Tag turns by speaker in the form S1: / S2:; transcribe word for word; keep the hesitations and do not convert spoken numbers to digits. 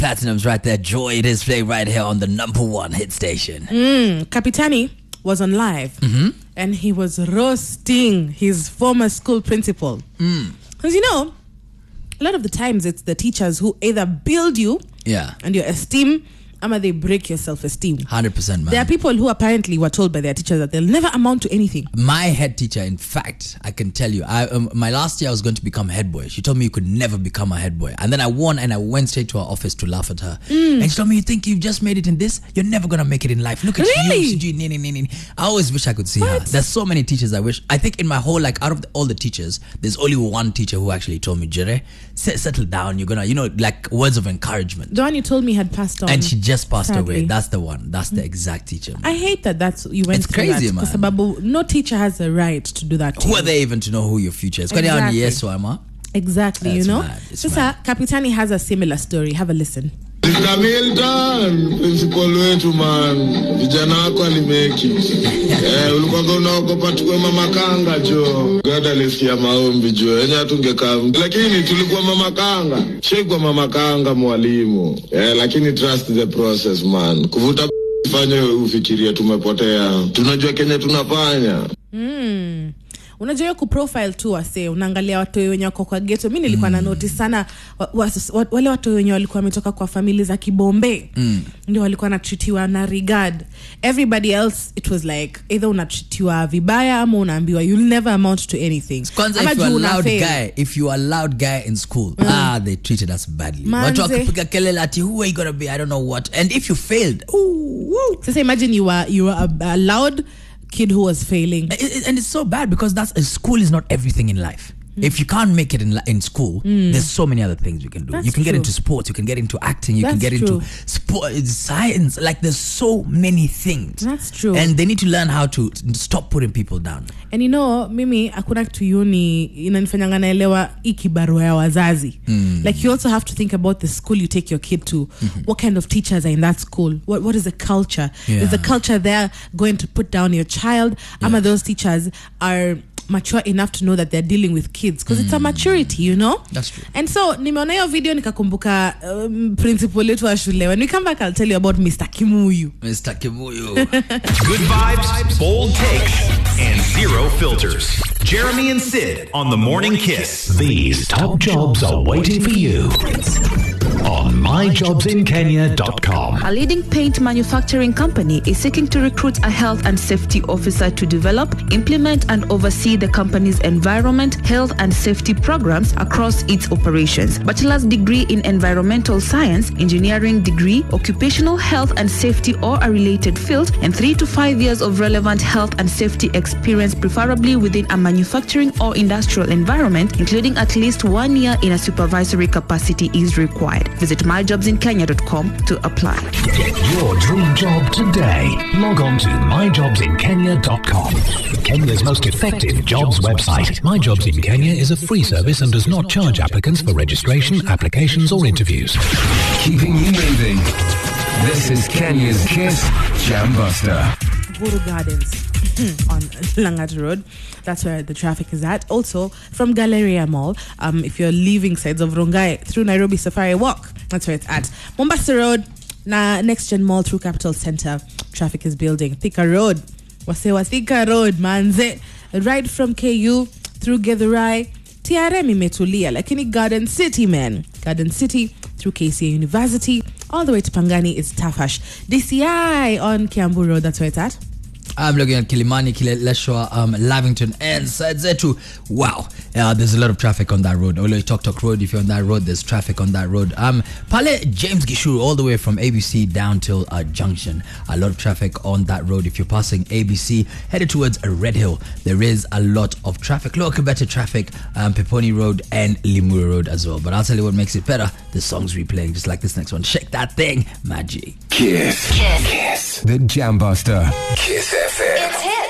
S1: Platinum's right there. Joy, it is playing right here on the number one hit station.
S2: Mm, Kapitani was on live
S1: mm-hmm.
S2: and he was roasting his former school principal.
S1: Mm.
S2: Because, you know, a lot of the times it's the teachers who either build you
S1: yeah.
S2: and your esteem, ama they break your self-esteem.
S1: one hundred percent, man.
S2: There are people who apparently were told by their teachers that they'll never amount to anything.
S1: My head teacher, in fact, I can tell you, I um, my last year I was going to become a head boy. She told me you could never become a head boy. And then I won and I went straight to her office to laugh at her. Mm. And she told me, you think you've just made it in this? You're never going to make it in life. Look at
S2: really?
S1: you. I always wish I could see what? her. There's so many teachers I wish. I think in my whole, like out of the, all the teachers, there's only one teacher who actually told me, Jere, settle down. You're going to, you know, like words of encouragement.
S2: The one you told me had passed on.
S1: And she just passed
S2: sadly.
S1: away. That's the one. That's the exact teacher. Man.
S2: I hate that that's you went
S1: it's
S2: through
S1: crazy,
S2: that.
S1: Man.
S2: Sababu, no teacher has the right to do that to
S1: Who
S2: you.
S1: are they even to know who your future is?
S2: Exactly.
S1: Yes, Wama.
S2: Exactly,
S1: That's
S2: you know.
S1: Mad.
S2: Sasa Kapitani has a similar story. Have a listen.
S3: Kamilton, principal wetu man, vijana wako alimeki. Eh, ulikuwa unaogopa tukue mama kanga jo. God alisikia maombi jo. Yenye hatungekaa. Lakini tulikuwa mama kanga. Shekwa mama kanga mwalimu. Eh, lakini trust the process man. Kuvuta fanye ufikirie tumepotea. Tunajua Kenya tunafanya.
S2: Mm. Unajua ku profile tu wase unaangalia watu wenye wako kwa ghetto. Mimi nilikuwa mm. na notice sana wa, wa, wa, wale watu wenye walikuwa wametoka kwa familia za Kibombe mm. ndio walikuwa wanatreatiwa na regard. Everybody else it was like either unatreatiwa vibaya ama unaambiwa you'll never amount to anything.
S1: Kwanza, if you are a loud guy, if you are a loud guy in school, mm. ah they treated us badly. Watu wakipiga kelele ati who are you going to be, I don't know what, and if you failed, ooh, woo.
S2: So imagine you were you were a, a loud kid who was failing,
S1: it, it, and it's so bad because that's uh, school is not everything in life. Mm. If you can't make it in in school, mm. there's so many other things you can do.
S2: That's
S1: you can
S2: true.
S1: get into sports, you can get into acting, you
S2: That's
S1: can get
S2: true.
S1: into sport, science. Like there's so many things.
S2: That's true.
S1: And they need to learn how to stop putting people down.
S2: And you know, mimi hakuna kitu yuni inanifanyanga naelewa iki barua ya wazazi. Mm. Like you also have to think about the school you take your kid to. Mm-hmm. What kind of teachers are in that school? What what is the culture?
S1: Yeah.
S2: Is the culture there going to put down your child? Yeah. Ama those teachers are mature enough to know that they're dealing with kids because mm. it's a maturity, you know.
S1: That's true.
S2: And so nimeona hiyo video nikakumbuka um, principal wetu wa shule. When we come back I'll tell you about Mister Kimuyu.
S1: Mister Kimuyu.
S4: Good vibes, bold takes, and zero filters. Jeremy and Sid on The Morning Kiss.
S5: These top jobs are waiting for you on my jobs in kenya dot com.
S6: A leading paint manufacturing company is seeking to recruit a health and safety officer to develop, implement, and oversee the company's environment, health, and safety programs across its operations. Bachelor's degree in environmental science, engineering degree, occupational health and safety or a related field, and three to five years of relevant health and safety experience, preferably within a manufacturing or industrial environment, including at least one year in a supervisory capacity is required. Visit my jobs in kenya dot com to apply.
S5: Get your dream job today. Log on to my jobs in kenya dot com. Kenya's most effective jobs website. My Jobs in Kenya is a free service and does not charge applicants for registration, applications, or interviews.
S7: Keeping you moving. This is Kenya's Kiss Jam Buster.
S2: Guru Gardens on Langat Road. That's where the traffic is at. Also, from Galleria Mall, um, if you're leaving sides of Rongai through Nairobi Safari Walk, that's where it's at. Mombasa Road, na Next Gen Mall through Capital Center, traffic is building. Thika Road, wasewa Thika Road, manze. Right from K U through Githurai, T R M imetulia, lakini Garden City, man. Garden City through K C A University, all the way to Pangani is Tafash. D C I on Kiambu Road, that's where it's at.
S1: I'm looking at Kilimani, Kileleshwa, um, Lavington, and Sadzetu. Wow, uh, there's a lot of traffic on that road. Olo Tok Tok Road, if you're on that road, there's traffic on that road. Um, Pale James Gishuru, all the way from A B C down till uh, Junction. A lot of traffic on that road. If you're passing A B C, headed towards uh, Red Hill, there is a lot of traffic. Look, better traffic, um, Peponi Road and Limuru Road as well. But I'll tell you what makes it better. The song's replaying, just like this next one. Shake that thing, Magic.
S7: Kiss. Kiss. Kiss. The Jam Buster. Kiss F M.
S8: It's him.